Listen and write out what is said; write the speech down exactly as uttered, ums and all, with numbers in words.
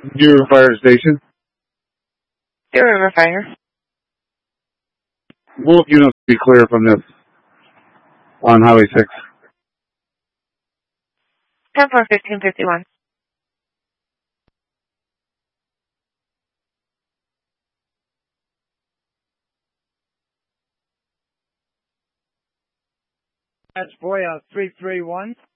Deer River Fire Station. Deer River Fire. Both units be clear from this on Highway six. ten four fifteen fifty-one. That's Boya three three one.